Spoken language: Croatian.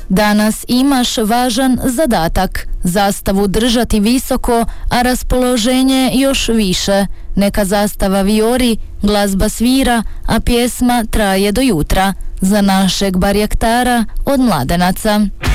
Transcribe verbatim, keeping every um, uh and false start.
Danas imaš važan zadatak, zastavu držati visoko, a raspoloženje još više. Neka zastava vijori, glazba svira, a pjesma traje do jutra. Za našeg barjaktara od Mladenaca.